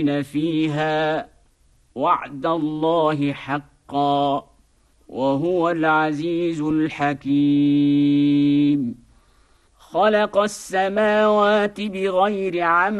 فيها وعد الله حقا وهو العزيز الحكيم خلق السماوات بغير عمد